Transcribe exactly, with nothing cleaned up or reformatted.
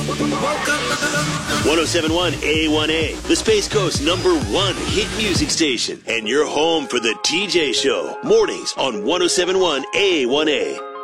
ten seventy-one A one A, the Space Coast number one hit music station, and you're home for the T J Show, mornings on ten seventy-one A one A.